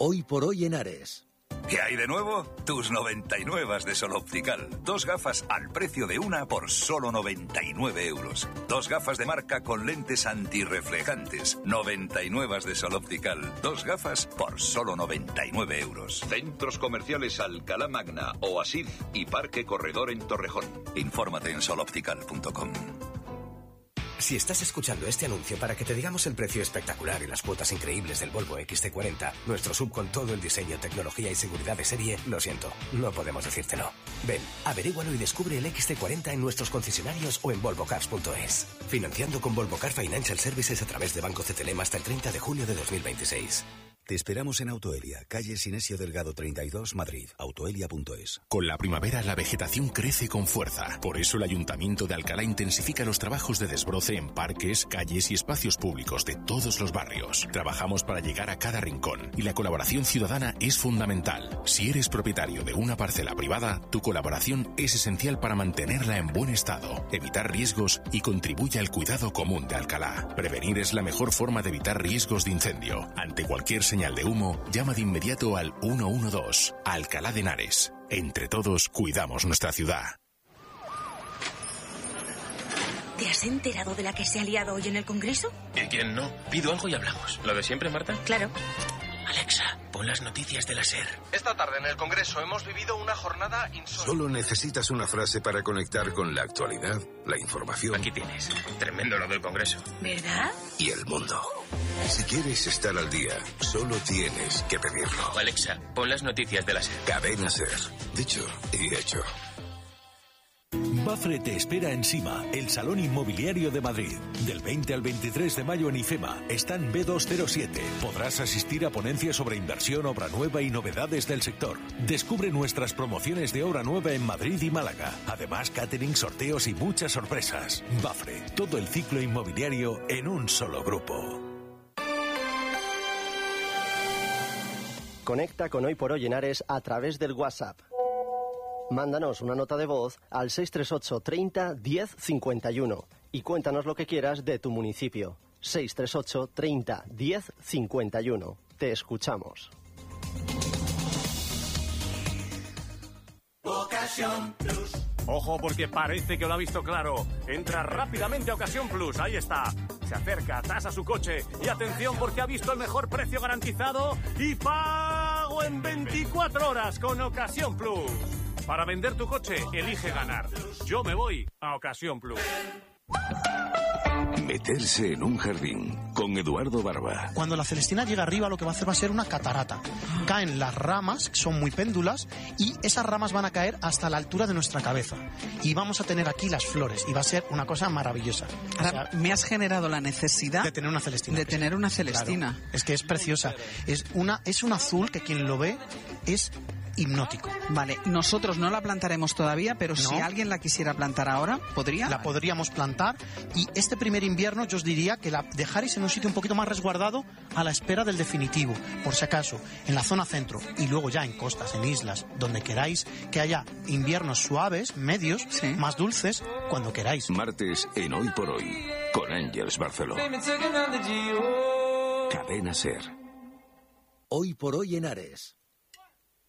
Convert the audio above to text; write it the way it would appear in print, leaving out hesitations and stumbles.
Hoy por hoy en Ares. ¿Qué hay de nuevo? Tus 99 de Sol Optical. 2 gafas al precio de una por solo 99 euros. 2 gafas de marca con lentes antirreflejantes. 99 de Sol Optical. 2 gafas por solo 99 euros. Centros comerciales Alcalá Magna, Oasis y Parque Corredor en Torrejón. Infórmate en soloptical.com. Si estás escuchando este anuncio para que te digamos el precio espectacular y las cuotas increíbles del Volvo XC40, nuestro SUV con todo el diseño, tecnología y seguridad de serie, lo siento, no podemos decírtelo. Ven, averígualo y descubre el XC40 en nuestros concesionarios o en volvocars.es. Financiando con Volvo Car Financial Services a través de Banco CTLM hasta el 30 de junio de 2026. Te esperamos en Autoelia, calle Sinesio Delgado 32, Madrid. Autoelia.es. Con la primavera la vegetación crece con fuerza. Por eso el Ayuntamiento de Alcalá intensifica los trabajos de desbroce en parques, calles y espacios públicos de todos los barrios. Trabajamos para llegar a cada rincón y la colaboración ciudadana es fundamental. Si eres propietario de una parcela privada, tu colaboración es esencial para mantenerla en buen estado, evitar riesgos y contribuye al cuidado común de Alcalá. Prevenir es la mejor forma de evitar riesgos de incendio. Ante cualquier señal de humo, llama de inmediato al 112. Alcalá de Henares. Entre todos, cuidamos nuestra ciudad. ¿Te has enterado de la que se ha liado hoy en el Congreso? ¿Y quién no? Pido algo y hablamos. ¿Lo de siempre, Marta? Claro. Alexa, pon las noticias de la SER. Esta tarde en el Congreso hemos vivido una jornada insólita. Solo necesitas una frase para conectar con la actualidad, la información. Aquí tienes. Tremendo lo del Congreso. ¿Verdad? Y el mundo. Si quieres estar al día, solo tienes que pedirlo. Alexa, pon las noticias de la SER. Cadena SER. Dicho y hecho. Mapfre te espera en SIMA, el Salón Inmobiliario de Madrid. Del 20 al 23 de mayo en IFEMA, stand B207. Podrás asistir a ponencias sobre inversión, obra nueva y novedades del sector. Descubre nuestras promociones de obra nueva en Madrid y Málaga. Además, catering, sorteos y muchas sorpresas. Mapfre, todo el ciclo inmobiliario en un solo grupo. Conecta con Hoy por Hoy en Ares a través del WhatsApp. Mándanos una nota de voz al 638 30 10 51 y cuéntanos lo que quieras de tu municipio. 638 30 10 51. Te escuchamos. Ocasión Plus. Ojo, porque parece que lo ha visto claro. Entra rápidamente a Ocasión Plus, ahí está. Se acerca, tasa su coche y atención porque ha visto el mejor precio garantizado y pago en 24 horas con Ocasión Plus. Para vender tu coche, elige ganar. Yo me voy a Ocasión Plus. Meterse en un jardín con Eduardo Barba. Cuando la Celestina llega arriba, lo que va a hacer va a ser una catarata. Caen las ramas, que son muy péndulas, y esas ramas van a caer hasta la altura de nuestra cabeza. Y vamos a tener aquí las flores, y va a ser una cosa maravillosa. Ahora, o sea, me has generado la necesidad de tener una Celestina. De tener una Celestina. Claro, es que es preciosa. Es un azul que quien lo ve es hipnótico. Vale, nosotros no la plantaremos todavía, pero si alguien la quisiera plantar ahora, ¿podría? La podríamos plantar y este primer invierno yo os diría que la dejaréis en un sitio un poquito más resguardado a la espera del definitivo, por si acaso, en la zona centro y luego ya en costas, en islas, donde queráis que haya inviernos suaves, medios, más dulces, cuando queráis. Martes en Hoy por Hoy, con Ángeles Barceló. Cadena SER. Hoy por Hoy en Ares.